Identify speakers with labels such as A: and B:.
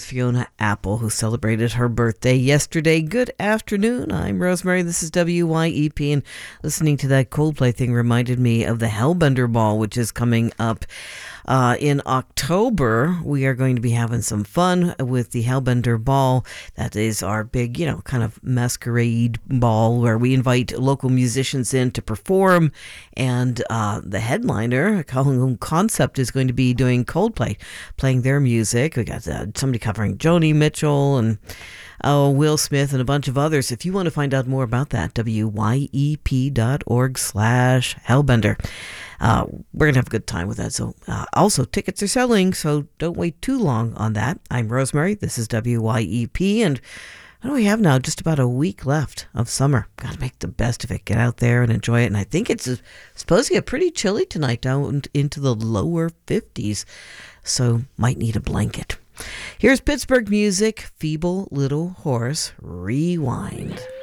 A: Fiona Apple, who celebrated her birthday yesterday. Good afternoon. I'm Rosemary. This is WYEP, and listening to that Coldplay thing reminded me of the Hellbender Ball, which is coming up in October. We are going to be having some fun with the Hellbender Ball. That is our big, kind of masquerade ball where we invite local musicians in to perform. And the headliner, Concept, is going to be doing Coldplay, playing their music. We got somebody covering Joni Mitchell and Will Smith and a bunch of others. If you want to find out more about that, wyep.org/Hellbender. We're going to have a good time with that. So also, tickets are selling, so don't wait too long on that. I'm Rosemary. This is WYEP, and what do we have now? Just about a week left of summer. Got to make the best of it. Get out there and enjoy it. And I think it's supposed to get pretty chilly tonight, down into the lower 50s. So might need a blanket. Here's Pittsburgh music, Feeble Little Horse, Rewind.